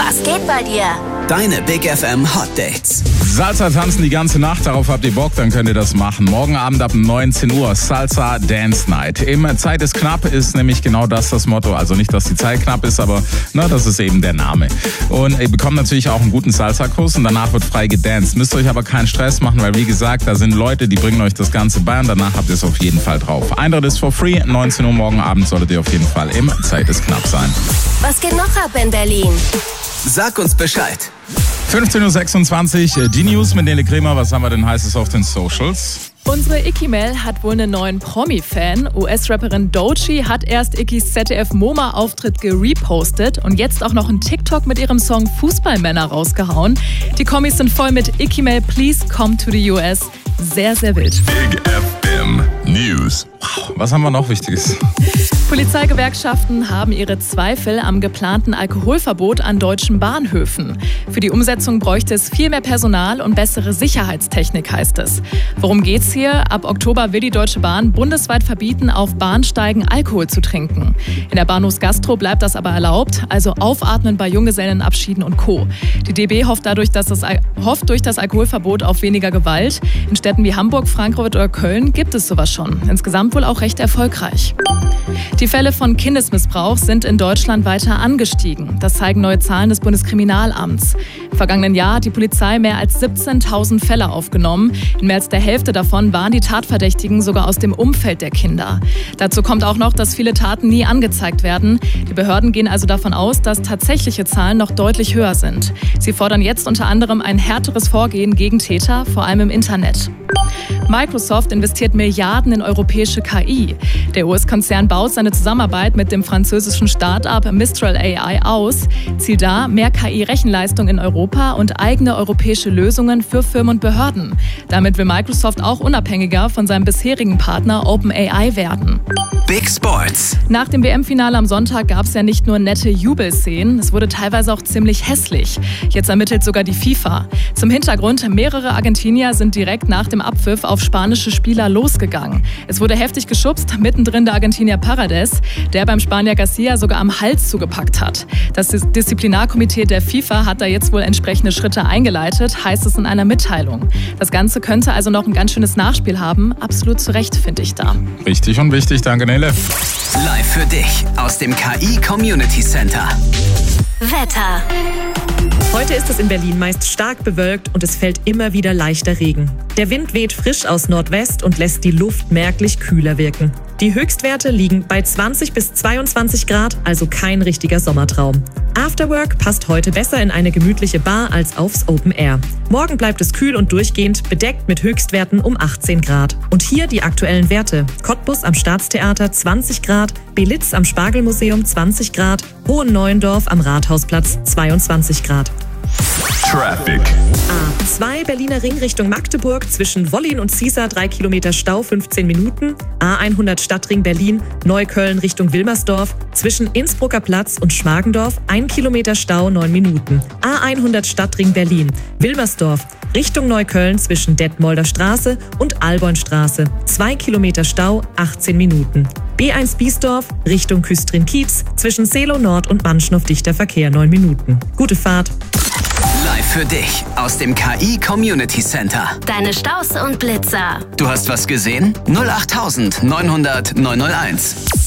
Was geht bei dir? Deine Big FM Hot Dates. Salsa tanzen die ganze Nacht, darauf habt ihr Bock, dann könnt ihr das machen. Morgen Abend ab 19 Uhr Salsa Dance Night. Eben Zeit ist knapp ist nämlich genau das Motto. Also nicht, dass die Zeit knapp ist, aber das ist eben der Name. Und ihr bekommt natürlich auch einen guten Salsa-Kurs und danach wird frei gedanced. Müsst euch aber keinen Stress machen, weil wie gesagt, da sind Leute, die bringen euch das Ganze bei und danach habt ihr es auf jeden Fall drauf. Eintritt ist for free, 19 Uhr morgen Abend solltet ihr auf jeden Fall im Zeit ist knapp sein. Was geht noch ab in Berlin? Sag uns Bescheid. 15.26 Uhr, die News mit Nele Kremer. Was haben wir denn heißes auf den Socials? Unsere Icky-Mail hat wohl einen neuen Promi-Fan. US-Rapperin Doechii hat erst Ickys ZDF-MoMA-Auftritt gerepostet und jetzt auch noch einen TikTok mit ihrem Song Fußballmänner rausgehauen. Die Kommis sind voll mit Icky-Mail, please come to the US. Sehr, sehr wild. Big FM News. Wow, was haben wir noch Wichtiges? Polizeigewerkschaften haben ihre Zweifel am geplanten Alkoholverbot an deutschen Bahnhöfen. Für die Umsetzung bräuchte es viel mehr Personal und bessere Sicherheitstechnik, heißt es. Worum geht's hier? Ab Oktober will die Deutsche Bahn bundesweit verbieten, auf Bahnsteigen Alkohol zu trinken. In der Bahnhofsgastro bleibt das aber erlaubt, also aufatmen bei Junggesellenabschieden und Co. Die DB hofft durch das Alkoholverbot auf weniger Gewalt. In Städten wie Hamburg, Frankfurt oder Köln gibt es sowas schon. Insgesamt wohl auch recht erfolgreich. Die Fälle von Kindesmissbrauch sind in Deutschland weiter angestiegen. Das zeigen neue Zahlen des Bundeskriminalamts. Im vergangenen Jahr hat die Polizei mehr als 17.000 Fälle aufgenommen. In mehr als der Hälfte davon waren die Tatverdächtigen sogar aus dem Umfeld der Kinder. Dazu kommt auch noch, dass viele Taten nie angezeigt werden. Die Behörden gehen also davon aus, dass tatsächliche Zahlen noch deutlich höher sind. Sie fordern jetzt unter anderem ein härteres Vorgehen gegen Täter, vor allem im Internet. Microsoft investiert Milliarden in europäische KI. Der US-Konzern baut seine Zusammenarbeit mit dem französischen Start-up Mistral AI aus. Ziel da, mehr KI-Rechenleistung in Europa und eigene europäische Lösungen für Firmen und Behörden. Damit will Microsoft auch unabhängiger von seinem bisherigen Partner OpenAI werden. Big Sports. Nach dem WM-Finale am Sonntag gab es ja nicht nur nette Jubelszenen, es wurde teilweise auch ziemlich hässlich. Jetzt ermittelt sogar die FIFA. Zum Hintergrund, mehrere Argentinier sind direkt nach dem Abpfiff auf spanische Spieler losgegangen. Es wurde heftig geschubst, mittendrin der Argentinier Paredes, der beim Spanier Garcia sogar am Hals zugepackt hat. Das Disziplinarkomitee der FIFA hat da jetzt wohl entsprechende Schritte eingeleitet, heißt es in einer Mitteilung. Das Ganze könnte also noch ein ganz schönes Nachspiel haben. Absolut zu Recht, finde ich da. Richtig und wichtig, danke Nele. Live für dich aus dem KI Community Center. Wetter. Heute ist es in Berlin meist stark bewölkt und es fällt immer wieder leichter Regen. Der Wind weht frisch aus Nordwest und lässt die Luft merklich kühler wirken. Die Höchstwerte liegen bei 20 bis 22 Grad, also kein richtiger Sommertraum. Afterwork passt heute besser in eine gemütliche Bar als aufs Open Air. Morgen bleibt es kühl und durchgehend, bedeckt mit Höchstwerten um 18 Grad. Und hier die aktuellen Werte. Cottbus am Staatstheater 20 Grad, Belitz am Spargelmuseum 20 Grad, Hohenneuendorf am Rathausplatz 22 Grad. Traffic. A2 Berliner Ring Richtung Magdeburg, zwischen Wollin und Ziesar 3 Kilometer Stau 15 Minuten. A100 Stadtring Berlin, Neukölln Richtung Wilmersdorf, zwischen Innsbrucker Platz und Schmargendorf 1 Kilometer Stau 9 Minuten. A100 Stadtring Berlin, Wilmersdorf Richtung Neukölln zwischen Detmolder Straße und Albornstraße 2 Kilometer Stau 18 Minuten. B1 Biesdorf Richtung Küstrin-Kiez, zwischen Seelow Nord und Mannschnow dichter Verkehr 9 Minuten. Gute Fahrt. Live für dich aus dem KI Community Center. Deine Staus und Blitzer. Du hast was gesehen? 08900 901.